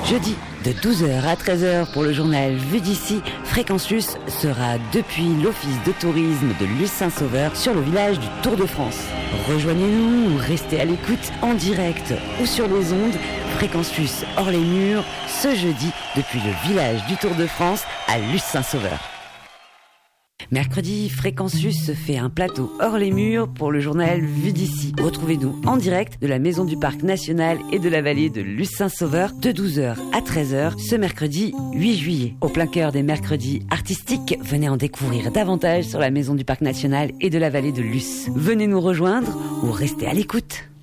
Jeudi, de 12h à 13h pour le journal Vue d'ici, Fréquence Luce sera depuis l'office de tourisme de Luce-Saint-Sauveur sur le village du Tour de France. Rejoignez-nous ou restez à l'écoute en direct ou sur les ondes. Fréquence Luce hors les murs, ce jeudi depuis le village du Tour de France à Luce-Saint-Sauveur. Mercredi, Fréquence Luce fait un plateau hors les murs pour le journal Vue d'ici. Retrouvez-nous en direct de la maison du Parc National et de la vallée de Luce-Saint-Sauveur de 12h à 13h ce mercredi 8 juillet. Au plein cœur des mercredis artistiques, venez en découvrir davantage sur la maison du Parc National et de la vallée de Luce. Venez nous rejoindre ou restez à l'écoute.